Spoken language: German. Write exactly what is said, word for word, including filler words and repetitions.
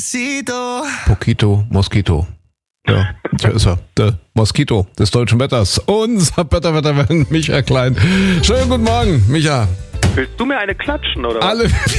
Despacito. Poquito Mosquito. Ja, da ist er. Der Moskito des deutschen Wetters. Unser Wetterwettermann Micha Klein. Schönen guten Morgen, Micha. Willst du mir eine klatschen, oder was? Alle,